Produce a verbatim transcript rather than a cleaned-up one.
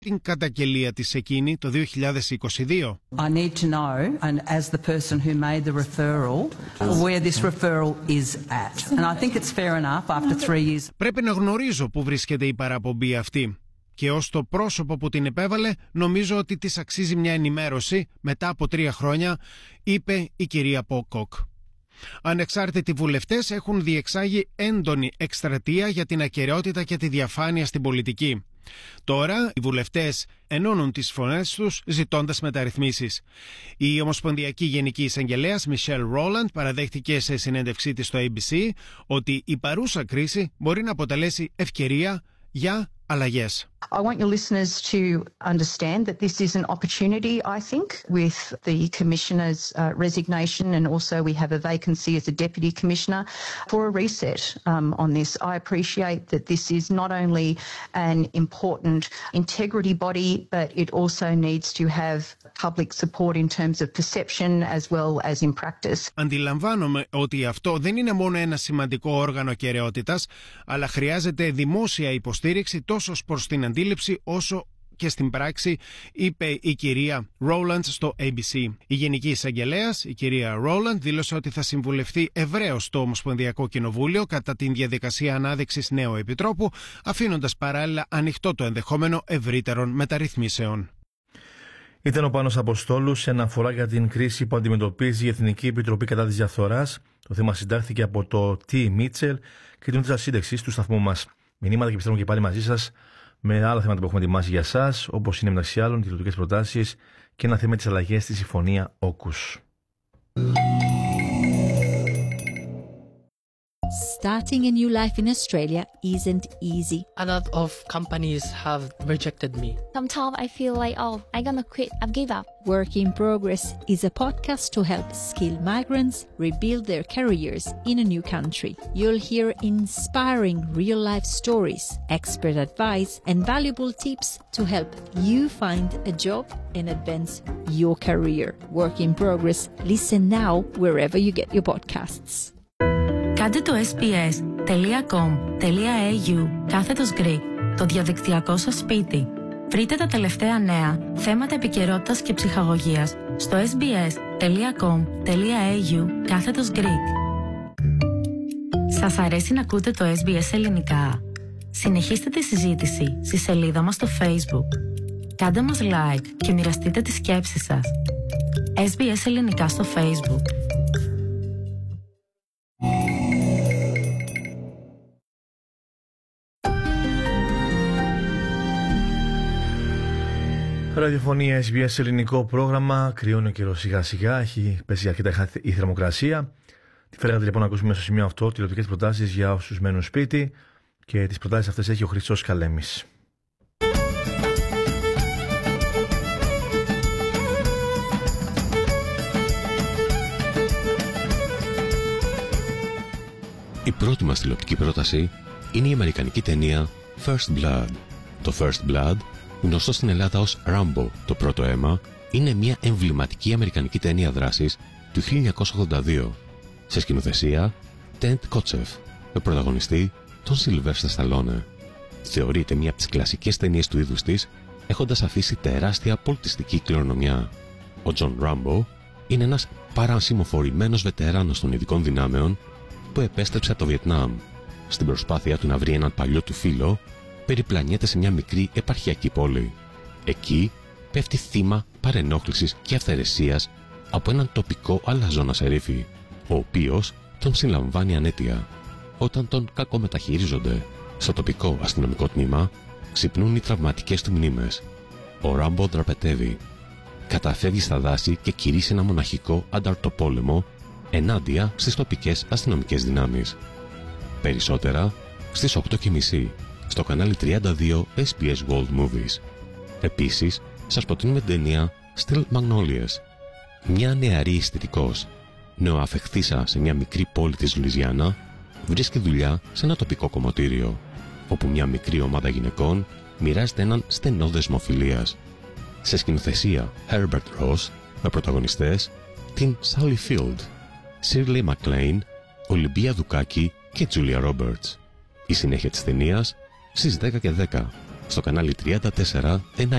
την καταγγελία της εκείνη το δύο χιλιάδες είκοσι δύο. I need to know, and as the person who made the referral, where this referral is at. And I think it's fair enough after three years. Πρέπει να γνωρίζω που βρίσκεται η παραπομπή αυτή. Και ως το πρόσωπο που την επέβαλε, νομίζω ότι της αξίζει μια ενημέρωση μετά από τρία χρόνια, είπε η κυρία Πόκοκ. Ανεξάρτητοι βουλευτές έχουν διεξάγει έντονη εκστρατεία για την ακεραιότητα και τη διαφάνεια στην πολιτική. Τώρα οι βουλευτές ενώνουν τις φωνές τους ζητώντας μεταρρυθμίσεις. Η Ομοσπονδιακή Γενική Εισαγγελέας Μισελ Ρόλαντ παραδέχτηκε σε συνέντευξή της στο έι μπι σι ότι η παρούσα κρίση μπορεί να αποτελέσει ευκαιρία για αλλαγές. I want your listeners to understand that this is an opportunity, I think, with the Commissioner's uh, resignation, and also we have a vacancy as a Deputy Commissioner for a reset um, on this. I appreciate that this is not only an important integrity body, but it also needs to have public support in terms of perception as well as in practice. Αντιλαμβάνομαι ότι αυτό δεν είναι μόνο ένα σημαντικό όργανο ακεραιότητας, αλλά χρειάζεται δημόσια υποστήριξη τόσο προς την αντίληψη όσο και στην πράξη, είπε η κυρία Ρόλαντ στο έι μπι σι. Η Γενική Εισαγγελέας, η κυρία Ρόλαντ, δήλωσε ότι θα συμβουλευτεί ευρέως το Ομοσπονδιακό Κοινοβούλιο κατά την διαδικασία ανάδειξης νέου επιτρόπου, αφήνοντας παράλληλα ανοιχτό το ενδεχόμενο ευρύτερων μεταρρυθμίσεων. Ήταν ο Πάνος Αποστόλου σε αναφορά για την κρίση που αντιμετωπίζει η Εθνική Επιτροπή κατά της Διαφθοράς. Το θέμα συντάχθηκε από το T. Μίτσελ και την έντυπα σύνταξης του σταθμού μας. Μηνύματα και επιστρέφουμε και πάλι μαζί σας με άλλα θέματα που έχουμε ετοιμάσει για εσάς, όπως είναι μεταξύ άλλων τηλεοπτικές προτάσεις και ένα θέμα της αλλαγές στη Συμφωνία Όκους. Starting a new life in Australia isn't easy. A lot of companies have rejected me. Sometimes I feel like, oh, I'm gonna quit, I've give up. Work in Progress is a podcast to help skilled migrants rebuild their careers in a new country. You'll hear inspiring real-life stories, expert advice, and valuable tips to help you find a job and advance your career. Work in Progress. Listen now wherever you get your podcasts. Κάντε το sbs.com.au κάθετος Greek, το διαδικτυακό σας σπίτι. Βρείτε τα τελευταία νέα, θέματα επικαιρότητας και ψυχαγωγίας στο sbs.com.au κάθετος Greek. Σας αρέσει να ακούτε το ες μπι ες ελληνικά? Συνεχίστε τη συζήτηση στη σελίδα μας στο Facebook. Κάντε μας like και μοιραστείτε τις σκέψεις σας. ες μπι ες ελληνικά στο Facebook. Ραδιοφωνία ες μπι ες ελληνικό πρόγραμμα. Κρυώνει ο καιρός σιγά σιγά. Έχει πέσει αρκετά η θερμοκρασία. Τη φέρατε λοιπόν να ακούσουμε στο σημείο αυτό τηλεοπτικές προτάσεις για όσους μένουν σπίτι. Και τις προτάσεις αυτές έχει ο Χρυσός Καλέμης. Η πρώτη μας τηλεοπτική πρόταση είναι η αμερικανική ταινία First Blood. Το First Blood, γνωστό στην Ελλάδα ως Rambo, το πρώτο αίμα, είναι μια εμβληματική αμερικανική ταινία δράσης του χίλια εννιακόσια ογδόντα δύο. Σε σκηνοθεσία, Ted Kotcheff, με πρωταγωνιστή τον Sylvester Stallone. Θεωρείται μια από τις κλασικές ταινίες του είδους της, έχοντας αφήσει τεράστια πολιτιστική κληρονομιά. Ο John Rambo είναι ένας παρασημοφορημένος βετεράνος των ειδικών δυνάμεων που επέστρεψε από το Βιετνάμ. Στην προσπάθεια του να βρει έναν παλιό του φίλο, περιπλανιέται σε μια μικρή επαρχιακή πόλη. Εκεί πέφτει θύμα παρενόχλησης και αυθαιρεσίας από έναν τοπικό αλαζόνα σερίφη, ο οποίος τον συλλαμβάνει ανέτεια. Όταν τον κακομεταχειρίζονται στο τοπικό αστυνομικό τμήμα, ξυπνούν οι τραυματικές του μνήμες. Ο Ράμπο δραπετεύει. Καταφεύγει στα δάση και κηρύσσει ένα μοναχικό ανταρτοπόλεμο ενάντια στις τοπικές αστυνομικές δυνάμεις. Περισσότερα στις οκτώ και μισή στο κανάλι τριάντα δύο ες μπι ες World Movies. Επίσης, σας προτείνουμε την ταινία Still Magnolias. Μια νεαρή αισθητικός, νεοαφεχθήσα σε μια μικρή πόλη της Λουιζιάννα, βρίσκει δουλειά σε ένα τοπικό κομμωτήριο, όπου μια μικρή ομάδα γυναικών μοιράζεται έναν στενό δεσμό φιλίας. Σε σκηνοθεσία Herbert Ross, με πρωταγωνιστές την Sally Field, Shirley MacLaine, Ολυμπία Δουκάκη και Julia Roberts. Η συνέχεια της ταινίας στις δέκα και δέκα στο κανάλι τριάντα τέσσερα εν άι